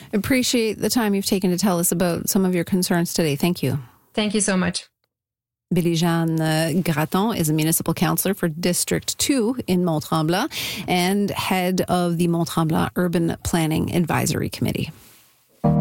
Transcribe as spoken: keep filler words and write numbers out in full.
Appreciate the time you've taken to tell us about some of your concerns today. Thank you. Thank you so much. Billy-Jeanne Gratton is a municipal councillor for District two in Mont-Tremblant and head of the Mont-Tremblant Urban Planning Advisory Committee.